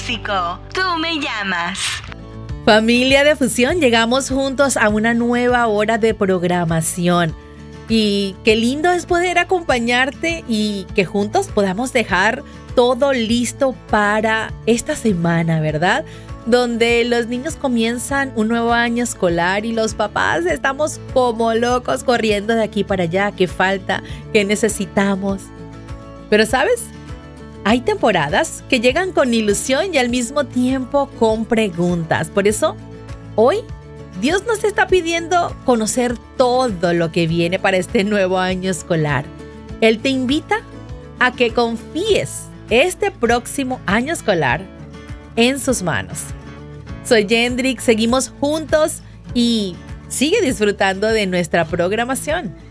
México. Tú me llamas. Familia de Fusión, llegamos juntos a una nueva hora de programación. Y qué lindo es poder acompañarte y que juntos podamos dejar todo listo para esta semana, ¿verdad? Donde los niños comienzan un nuevo año escolar y los papás estamos como locos corriendo de aquí para allá. ¿Qué falta? ¿Qué necesitamos? Pero ¿sabes? Hay temporadas que llegan con ilusión y al mismo tiempo con preguntas. Por eso, hoy Dios nos está pidiendo conocer todo lo que viene para este nuevo año escolar. Él te invita a que confíes este próximo año escolar en sus manos. Soy Yendrik, seguimos juntos y sigue disfrutando de nuestra programación.